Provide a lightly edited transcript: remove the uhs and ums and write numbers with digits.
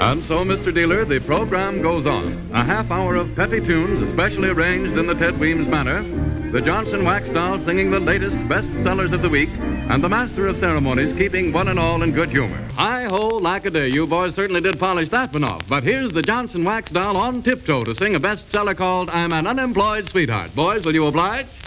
And so, Mr. Dealer, the program goes on. A half hour of peppy tunes, especially arranged in the Ted Weems manner. The Johnson Wax Doll singing the latest bestsellers of the week. And the master of ceremonies keeping one and all in good humor. Hi-ho, lack-a-day, you boys certainly did polish that one off. But here's the Johnson Wax Doll on tiptoe to sing a bestseller called I'm an Unemployed Sweetheart. Boys, will you oblige?